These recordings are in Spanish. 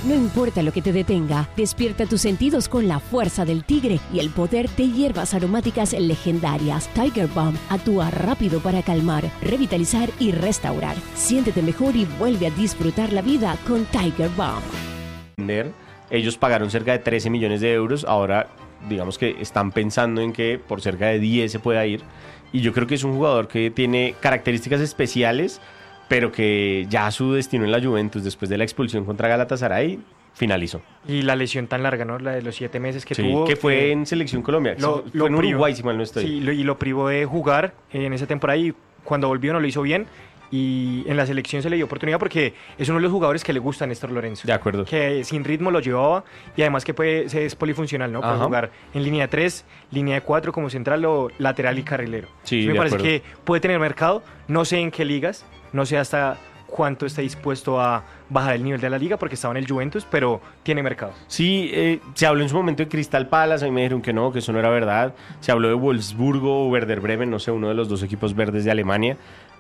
No importa lo que te detenga, despierta tus sentidos con la fuerza del tigre y el poder de hierbas aromáticas legendarias. Tiger Balm actúa rápido para calmar, revitalizar y restaurar. Siéntete mejor y vuelve a disfrutar la vida con Tiger Balm. Ellos pagaron cerca de 13 millones de euros, ahora digamos que están pensando en que por cerca de 10 se pueda ir, y yo creo que es un jugador que tiene características especiales, pero que ya su destino en la Juventus después de la expulsión contra Galatasaray finalizó. Y la lesión tan larga, ¿no? La de los 7 meses que sí, tuvo. Que fue en Selección Colombia. Fue en Uruguay, si mal no estoy. Sí, y lo privó de jugar en esa temporada, y cuando volvió no lo hizo bien. Y en la selección se le dio oportunidad porque es uno de los jugadores que le gusta a Néstor Lorenzo. De acuerdo. Que sin ritmo lo llevaba, y además que es polifuncional, ¿no? Puede jugar en línea de 3, línea de 4 como central o lateral y carrilero. Sí, me parece que puede tener mercado. No sé en qué ligas, no sé hasta cuánto está dispuesto a bajar el nivel de la liga porque estaba en el Juventus, pero tiene mercado. Sí, se habló en su momento de Crystal Palace, a mí me dijeron que no, que eso no era verdad. Se habló de Wolfsburgo o Werder Bremen, no sé, uno de los dos equipos verdes de Alemania.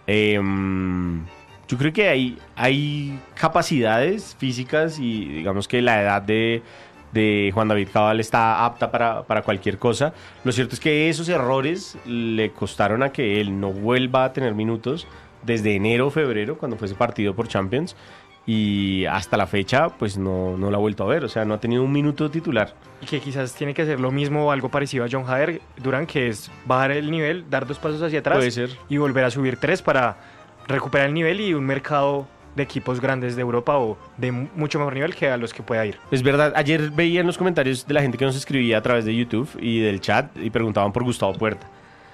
Yo creo que hay capacidades físicas y digamos que la edad de Juan David Cabal está apta para cualquier cosa. Lo cierto es que esos errores le costaron a que él no vuelva a tener minutos desde enero o febrero, cuando fue ese partido por Champions, y hasta la fecha pues no lo ha vuelto a ver, o sea, no ha tenido un minuto titular. Y que quizás tiene que hacer lo mismo o algo parecido a John Hader Durán, que es bajar el nivel, dar 2 pasos hacia atrás. Puede ser. Y volver a subir 3 para recuperar el nivel y un mercado de equipos grandes de Europa o de mucho mejor nivel que a los que pueda ir. Es verdad, ayer veía en los comentarios de la gente que nos escribía a través de YouTube y del chat y preguntaban por Gustavo Puerta.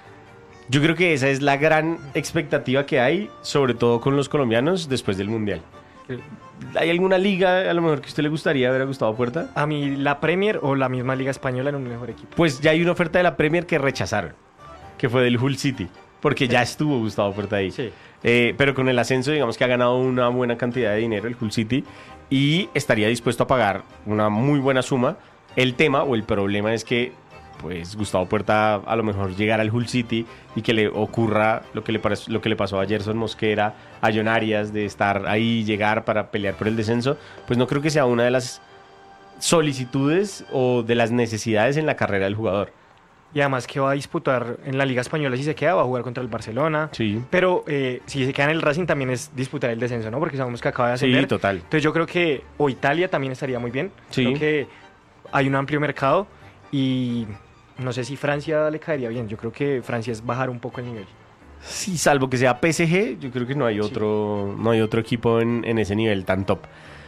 Yo creo que esa es la gran expectativa que hay, sobre todo con los colombianos después del Mundial. ¿Hay alguna liga a lo mejor que a usted le gustaría ver a Gustavo Puerta? A mí la Premier o la misma Liga Española en un mejor equipo. Pues ya hay una oferta de la Premier que rechazaron, que fue del Hull City, porque ya estuvo Gustavo Puerta ahí. Sí. Pero con el ascenso digamos que ha ganado una buena cantidad de dinero el Hull City y estaría dispuesto a pagar una muy buena suma. El tema o el problema es que pues Gustavo Puerta a lo mejor llegar al Hull City y que le ocurra lo que le pasó a Gerson Mosquera, a John Arias, de estar ahí, llegar para pelear por el descenso, pues no creo que sea una de las solicitudes o de las necesidades en la carrera del jugador. Y además que va a disputar en la Liga Española, si se queda, va a jugar contra el Barcelona. Sí. Pero si se queda en el Racing también es disputar el descenso, ¿no? Porque sabemos que acaba de ascender. Sí, total. Entonces yo creo que o Italia también estaría muy bien. Sí. Creo que hay un amplio mercado y no sé si Francia le caería bien. Yo creo que Francia es bajar un poco el nivel. Sí, salvo que sea PSG, yo creo que no hay otro equipo en ese nivel tan top.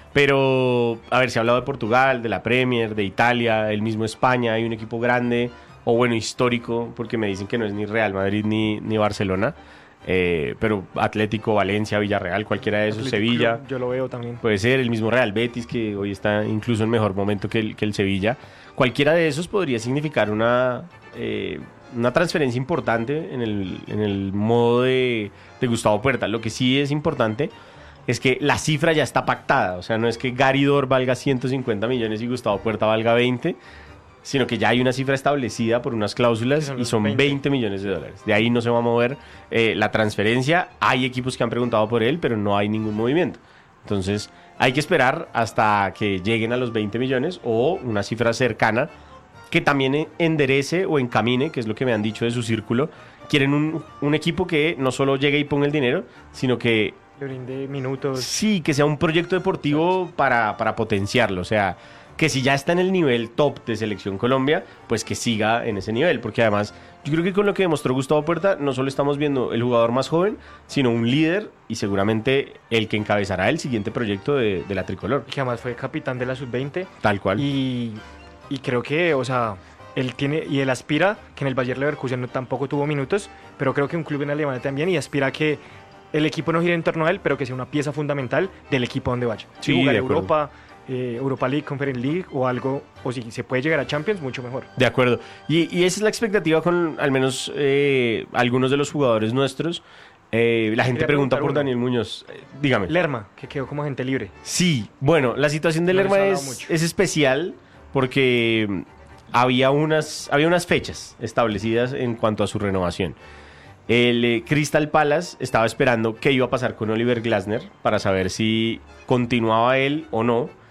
Pero, a ver, se ha hablado de Portugal, de la Premier, de Italia, el mismo España, hay un equipo grande, o bueno, histórico, porque me dicen que no es ni Real Madrid ni Barcelona, pero Atlético, Valencia, Villarreal, cualquiera de esos, Atlético, Sevilla. yo lo veo también. Puede ser el mismo Real Betis, que hoy está incluso en mejor momento que el Sevilla. Cualquiera de esos podría significar una transferencia importante en el modo de Gustavo Puerta. Lo que sí es importante es que la cifra ya está pactada. O sea, no es que Gary Dor valga 150 millones y Gustavo Puerta valga 20, sino que ya hay una cifra establecida por unas cláusulas y son 20 millones de dólares. De ahí no se va a mover la transferencia. Hay equipos que han preguntado por él, pero no hay ningún movimiento. Entonces hay que esperar hasta que lleguen a los 20 millones o una cifra cercana que también enderece o encamine, que es lo que me han dicho de su círculo. Quieren un equipo que no solo llegue y ponga el dinero, sino que le brinde minutos. Sí, que sea un proyecto deportivo para potenciarlo. O sea, que si ya está en el nivel top de Selección Colombia, pues que siga en ese nivel. Porque además, yo creo que con lo que demostró Gustavo Puerta, no solo estamos viendo el jugador más joven, sino un líder y seguramente el que encabezará el siguiente proyecto de la tricolor. Que además fue capitán de la Sub-20. Tal cual. Y creo que, o sea, él aspira, que en el Bayer Leverkusen tampoco tuvo minutos, pero creo que un club en Alemania también, y aspira a que el equipo no gire en torno a él, pero que sea una pieza fundamental del equipo donde vaya. Sí, si jugar de acuerdo. Europa League, Conference League o algo, o si se puede llegar a Champions, mucho mejor. De acuerdo. Y esa es la expectativa con al menos algunos de los jugadores nuestros. La gente pregunta por Daniel Muñoz. Dígame. Lerma, que quedó como agente libre. Sí, bueno, la situación de Lerma es especial porque había unas fechas establecidas en cuanto a su renovación. El Crystal Palace estaba esperando qué iba a pasar con Oliver Glasner para saber si continuaba él o no.